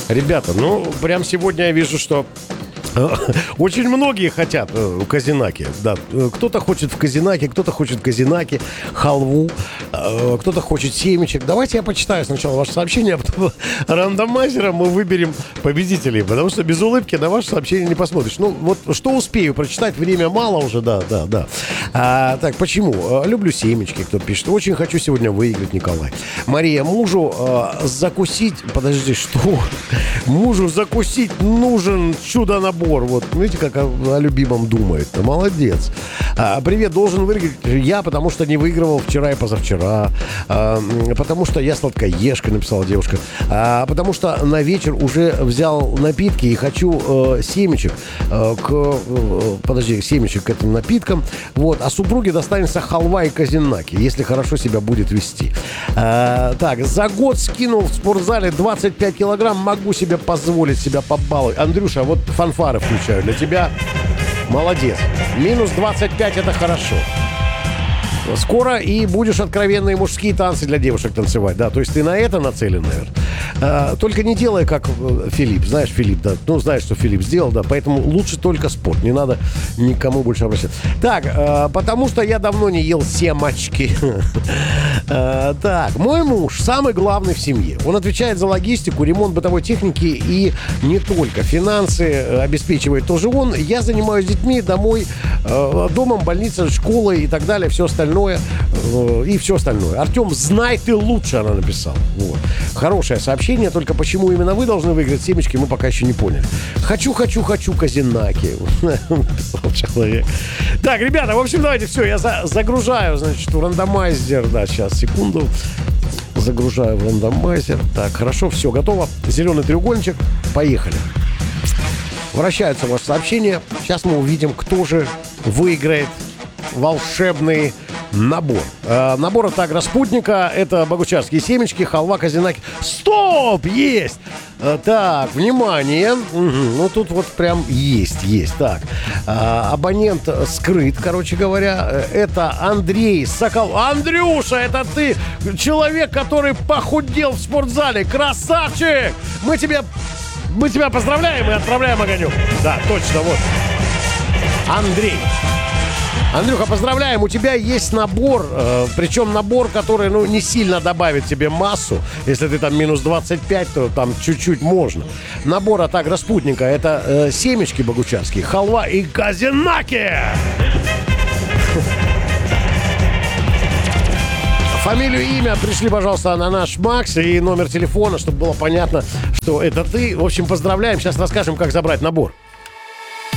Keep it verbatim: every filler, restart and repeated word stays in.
Ребята, ну, прям сегодня я вижу, что очень многие хотят в казинаке. Да. Кто-то хочет в казинаке, кто-то хочет казинаки, халву, кто-то хочет семечек. Давайте я почитаю сначала ваше сообщение, а потом рандомайзером мы выберем победителей, потому что без улыбки на ваше сообщение не посмотришь. Ну, вот что успею прочитать, время мало уже, да, да, да. А, так, почему? Люблю семечки, кто пишет. Очень хочу сегодня выиграть, Николай. Мария, мужу а, закусить... Подожди, что? Мужу закусить нужен чудо-набор. Вот, видите, как о, о любимом думает. Молодец. А, привет, должен выиграть я, потому что не выигрывал вчера и позавчера. А, потому что я сладкоежка, написала девушка. А, потому что на вечер уже взял напитки и хочу э, семечек э, к... Э, подожди, семечек к этим напиткам. Вот. А супруге достанется халва и казинаки, если хорошо себя будет вести. А, так, за год скинул в спортзале двадцать пять килограмм. Могу себе позволить себя побаловать. Андрюша, вот фанфары включаю для тебя. Молодец. Минус двадцать пять — это хорошо. Скоро и будешь откровенные мужские танцы для девушек танцевать. Да, то есть ты на это нацелен, наверное. А, только не делай, как Филипп. Знаешь, Филипп, да. Ну, знаешь, что Филипп сделал, да. Поэтому лучше только спорт. Не надо никому больше обращаться. Так, а, потому что я давно не ел семечки. а, так, мой муж самый главный в семье. Он отвечает за логистику, ремонт бытовой техники и не только. Финансы обеспечивает тоже он. Я занимаюсь детьми, домой, э, домом, больницей, школой и так далее. Все остальное. И все остальное. Артем, знай ты лучше, она написала. Вот. Хорошее сообщение, только почему именно вы должны выиграть семечки, мы пока еще не поняли. Хочу, хочу, хочу казинаки. Написал человек. Так, ребята, в общем, давайте все, я за- загружаю, значит, в рандомайзер. Да, сейчас, секунду. Загружаю в рандомайзер. Так, хорошо, все, готово. Зеленый треугольничек. Поехали. Вращаются ваши сообщения. Сейчас мы увидим, кто же выиграет волшебный набор. Э, набор от Агроспутника. Это богучарские семечки, халва, казинаки. Стоп! Есть! Э, так, внимание. Угу. Ну, тут вот прям есть, есть. Так, э, абонент скрыт, короче говоря. Это Андрей Сокол. Андрюша, это ты! Человек, который похудел в спортзале. Красавчик! Мы тебя, мы тебя поздравляем и отправляем огонек. Да, точно, вот. Андрей. Андрюха, поздравляем, у тебя есть набор, э, причем набор, который, ну, не сильно добавит тебе массу. Если ты там минус двадцать пять, то там чуть-чуть можно. Набор от Агроспутника — это э, семечки богучарские, халва и казинаки. Фамилию, имя пришли, пожалуйста, на наш Макс и номер телефона, чтобы было понятно, что это ты. В общем, поздравляем. Сейчас расскажем, как забрать набор.